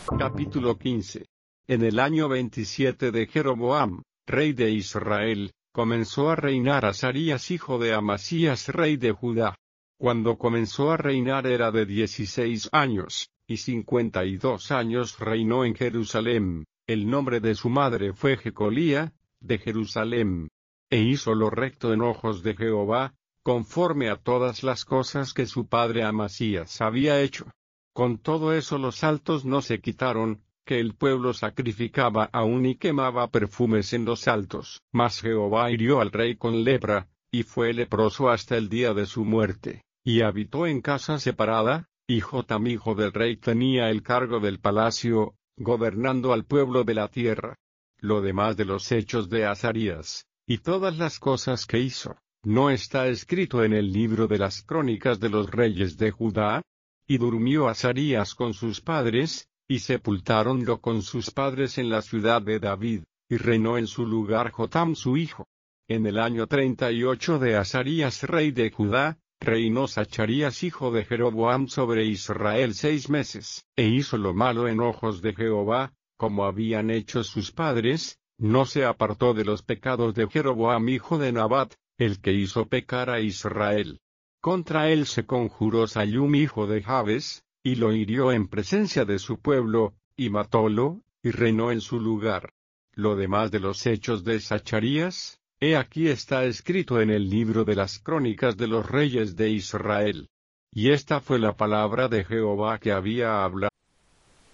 Capítulo 15. En el año 27 de Jeroboam, rey de Israel, comenzó a reinar Azarías hijo de Amasías rey de Judá. Cuando comenzó a reinar era de 16 años, y 52 años reinó en Jerusalem. El nombre de su madre fue Jecolía, de Jerusalem. E hizo lo recto en ojos de Jehová, conforme a todas las cosas que su padre Amasías había hecho. Con todo eso los altos no se quitaron, que el pueblo sacrificaba aún y quemaba perfumes en los altos. Mas Jehová hirió al rey con lepra, y fue leproso hasta el día de su muerte, y habitó en casa separada, y Jotam hijo del rey tenía el cargo del palacio, gobernando al pueblo de la tierra. Lo demás de los hechos de Azarías, y todas las cosas que hizo, ¿no está escrito en el libro de las crónicas de los reyes de Judá? Y durmió Azarías con sus padres, y sepultáronlo con sus padres en la ciudad de David, y reinó en su lugar Jotam su hijo. En el año 38 de Azarías rey de Judá, reinó Zacarías hijo de Jeroboam sobre Israel 6 meses, e hizo lo malo en ojos de Jehová, como habían hecho sus padres, no se apartó de los pecados de Jeroboam hijo de Nabat, el que hizo pecar a Israel. Contra él se conjuró Sallum hijo de Jabes, y lo hirió en presencia de su pueblo, y matólo, y reinó en su lugar. Lo demás de los hechos de Zacarías, he aquí está escrito en el libro de las crónicas de los reyes de Israel. Y esta fue la palabra de Jehová que había hablado